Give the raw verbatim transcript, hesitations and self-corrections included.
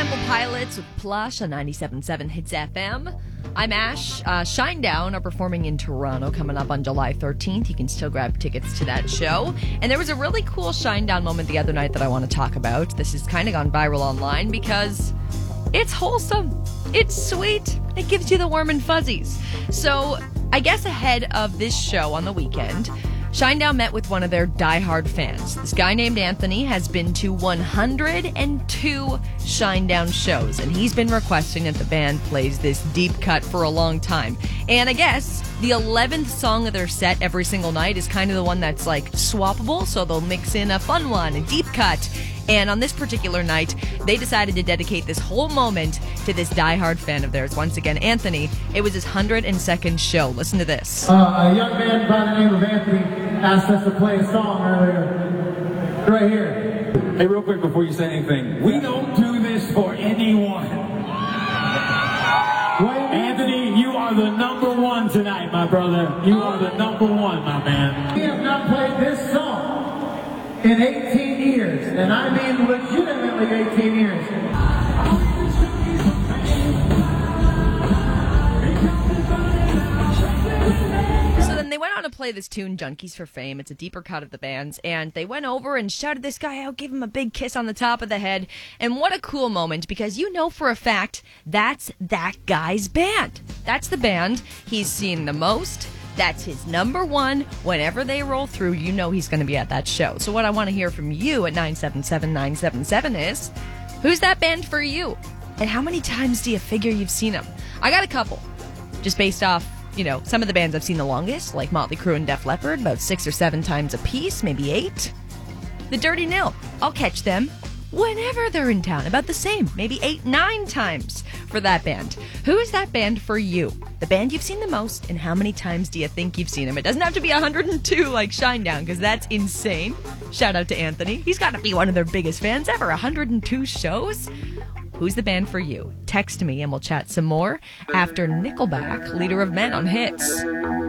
Temple Pilots with Plush on ninety-seven point seven Hits F M. I'm Ash. Uh, Shinedown are performing in Toronto coming up on July thirteenth. You can still grab tickets to that show. And there was a really cool Shinedown moment the other night that I want to talk about. This has kind of gone viral online because it's wholesome. It's sweet. It gives you the warm and fuzzies. So I guess ahead of this show on the weekend, Shinedown met with one of their diehard fans. This guy named Anthony has been to one hundred two Shinedown shows, and he's been requesting that the band plays this deep cut for a long time. And I guess the eleventh song of their set every single night is kind of the one that's like swappable, so they'll mix in a fun one, a deep cut. And on this particular night, they decided to dedicate this whole moment to this diehard fan of theirs. Once again, Anthony. It was his one hundred second show. Listen to this. Uh, a young man by the name of Anthony asked us to play a song earlier. Right here. Hey, real quick before you say anything, we don't do this for anyone. Anthony, you are the number one tonight, my brother. You are the number one, my man. We have not played this song in eighteen years, and I mean legitimately eighteen years. So then they went on to play this tune, Junkies for Fame. It's a deeper cut of the band's, and they went over and shouted this guy out, gave him a big kiss on the top of the head. And what a cool moment, because you know for a fact that's that guy's band. That's the band he's seen the most. That's his number one. Whenever they roll through, you know he's going to be at that show. So what I want to hear from you at nine seven seven nine seven seven is, who's that band for you? And how many times do you figure you've seen them? I got a couple, just based off, you know, some of the bands I've seen the longest, like Motley Crue and Def Leppard, about six or seven times a piece, maybe eight. The Dirty Nil, I'll catch them whenever they're in town, about the same, maybe eight, nine times for that band. Who is that band for you? The band you've seen the most, and how many times do you think you've seen them? It doesn't have to be one hundred two like Shinedown, because that's insane. Shout out to Anthony. He's got to be one of their biggest fans ever. one hundred two shows? Who's the band for you? Text me and we'll chat some more after Nickelback, Leader of Men on Hits.